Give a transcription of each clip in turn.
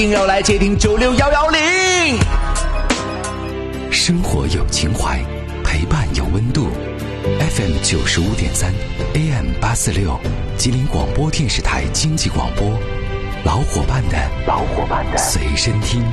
要来接听96110。 生活有情怀，陪伴有温度。FM 95.3 AM 846，吉林广播电视台经济广播，老伙伴的随身听。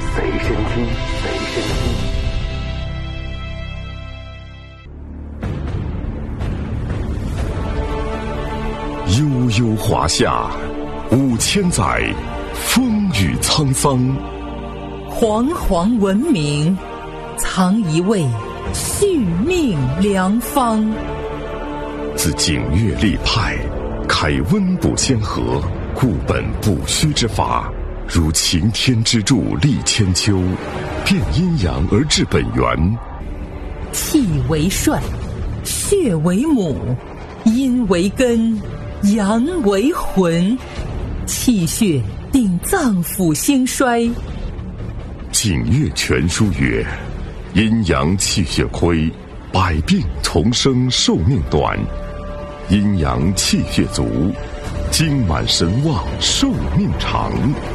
悠悠华夏5000载，风雨沧桑。 煌煌文明，藏一位续命良方。 自景岳立派，开温补先河，固本补虚之法，如擎天之柱立千秋，变阴阳而治本源。 气为帅，血为母，阴为根，阳为魂。气血定脏腑兴衰。 景岳全书曰：阴阳气血亏，百病丛生，寿命短；阴阳气血足，精满神旺，寿命长。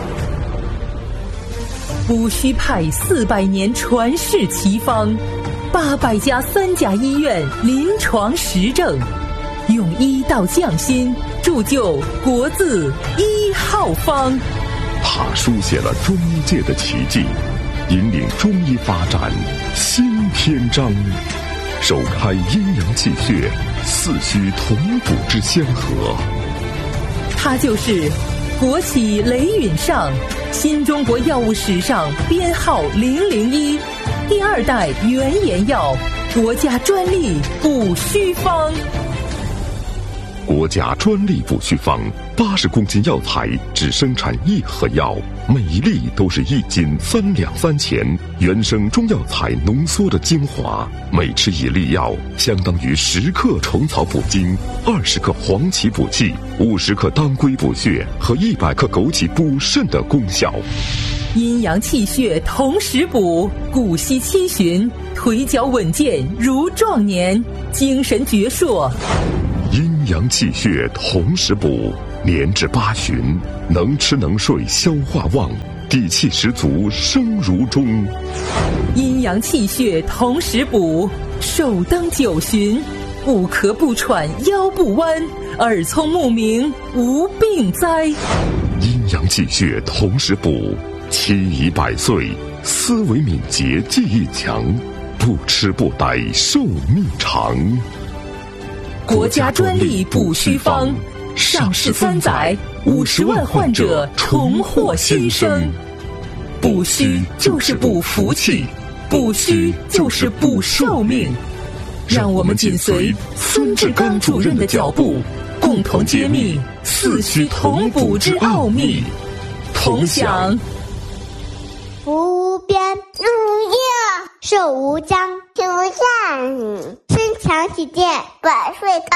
补虚派400年传世奇方，800家3甲医院临床实证，用医道匠心，铸就国字1号方。 他书写了中医界的奇迹，引领中医发展新篇章，首开阴阳气血四虚同补之先河。 他就是国企雷允上，新中国药物史上编号001，第2代原研药，国家专利补虚方。 国家专利补虚方，80公斤药材只生产1盒药，每一粒都是1斤3两3钱，原生中药材浓缩的精华，每吃1粒药，相当于10克虫草补精，20克黄芪补气，50克当归补血和100克枸杞补肾的功效。 阴阳气血同时补，骨息七旬，腿脚稳健如壮年，精神矍铄。 阴阳气血同时补，年至8旬，能吃能睡，消化旺，底气十足，生如钟。 阴阳气血同时补，寿登9旬，不咳不喘，腰不弯，耳聪目明，无病灾。 阴阳气血同时补，期已100岁，思维敏捷，记忆强，不吃不呆，寿命长。 国家专利补虚方，上市3载，50万患者重获新生。补虚就是补福气，补虚就是补寿命。让我们紧随孙志刚主任的脚步，共同揭秘四虚同补之奥秘，同享福无边，日无夜，寿无疆，心无限，身强体健，百岁高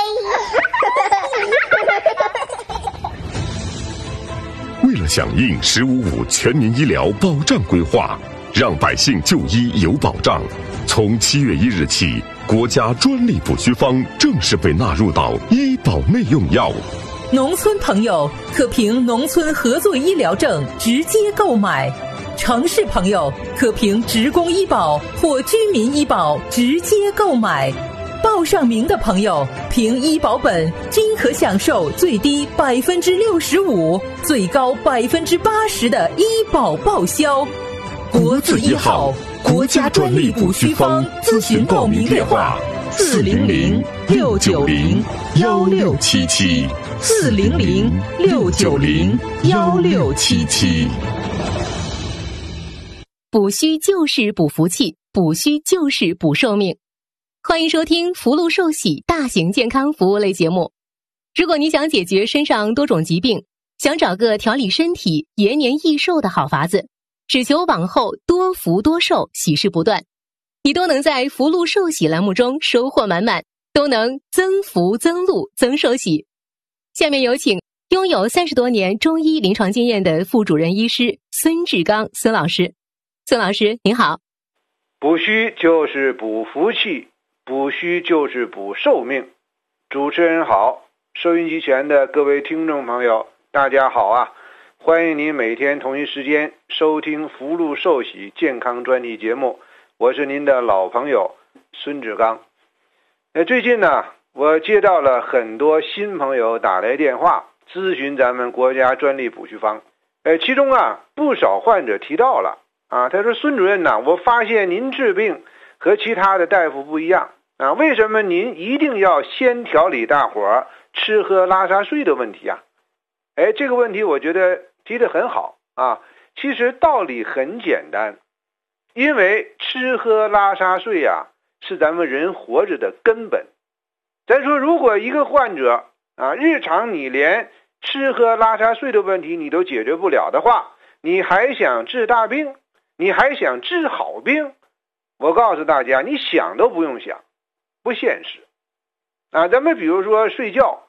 天。为了响应“十五五”全民医疗保障规划，让百姓就医有保障，从7月1日起，国家专利补虚方正式被纳入到医保内用药。 农村朋友可凭农村合作医疗证直接购买，城市朋友可凭职工医保或居民医保直接购买。报上名的朋友凭医保本均可享受最低65%、最高80%的医保报销。国字1号，国家专利补虚方，咨询报名电话400-690-1677。400-690-1677。 补虚就是补福气，补虚就是补寿命。欢迎收听福禄寿喜大型健康服务类节目。如果你想解决身上多种疾病，想找个调理身体、延年益寿的好法子，只求往后多福多寿，喜事不断，你都能在福禄寿喜栏目中收获满满，都能增福增禄增寿喜。下面有请拥有30多年中医临床经验的副主任医师孙志刚孙老师。孙老师您好。 补虚就是补福气，补虚就是补寿命。主持人好，收音机前的各位听众朋友大家好啊， 欢迎您每天同一时间收听福禄寿喜健康专题节目，我是您的老朋友孙志刚。最近呢，我接到了很多新朋友打来电话咨询咱们国家专利补虚方，其中不少患者提到了他说孙主任我发现您治病和其他的大夫不一样为什么您一定要先调理大伙吃喝拉撒睡的问题这个问题我觉得提得很好其实道理很简单，因为吃喝拉撒睡是咱们人活着的根本。咱说如果一个患者日常你连吃喝拉撒睡的问题你都解决不了的话，你还想治大病，你还想治好病，我告诉大家你想都不用想，不现实咱们比如说睡觉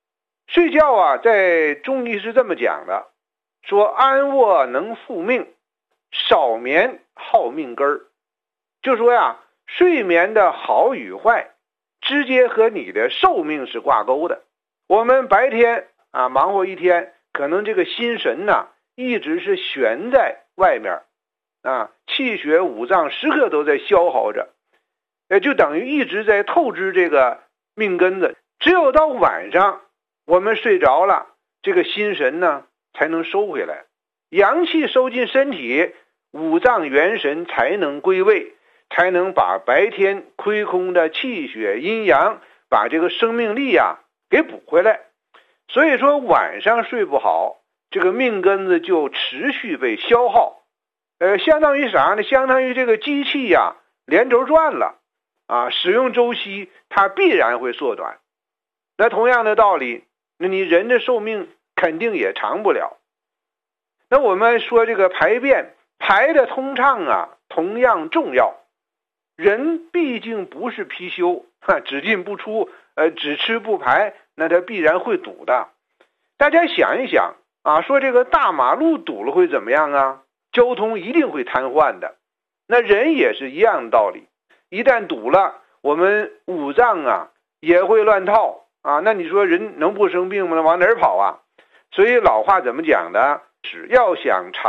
在中医是这么讲的，说安卧能复命，少眠耗命根就说睡眠的好与坏直接和你的寿命是挂钩的。我们白天忙活一天，可能这个心神一直是悬在外面气血五脏时刻都在消耗着，就等于一直在透支这个命根子。只有到晚上我们睡着了，这个心神才能收回来，阳气收进身体，五脏元神才能归位，才能把白天亏空的气血阴阳，把这个生命力给补回来。所以说晚上睡不好，这个命根子就持续被消耗，相当于啥呢？相当于这个机器连轴转了使用周期它必然会缩短。那同样的道理，那你人的寿命肯定也长不了。那我们说这个排便排的通畅同样重要。人毕竟不是貔貅只进不出只吃不排，那它必然会堵的。大家想一想说这个大马路堵了会怎么样交通一定会瘫痪的。那人也是一样的道理，一旦堵了，我们五脏也会乱套那你说人能不生病吗？往哪儿跑所以老话怎么讲的？只要想长